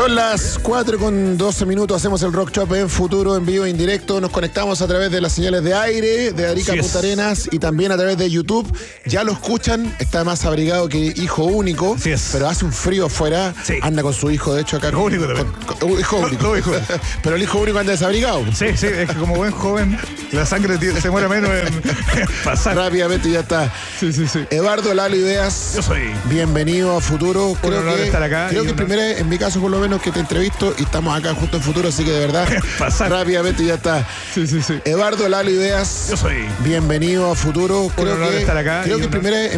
Son las 4:12, hacemos el Rock Shop en Futuro, en vivo e indirecto. Nos conectamos a través de las señales de aire de Arica, Punta Arenas, y también a través de YouTube. Ya lo escuchan, está más abrigado que hijo único, pero hace un frío afuera. Sí. Anda con su hijo, de hecho, acá. Hijo único también. Hijo único. Pero el hijo único anda desabrigado. Sí, es que como buen joven, la sangre se muere menos en pasar. Rápidamente ya está. Sí. Eduardo Lalo Ideas. Yo soy. Bienvenido a Futuro. Creo que estar acá. Creo que primera vez, en mi caso por lo menos, que te entrevisto y estamos acá justo en Futuro, así que de verdad, rápidamente ya está. Sí. Eduardo Lalo Ideas. Yo soy. Bienvenido a Futuro. Creo que estar acá. Creo que primera vez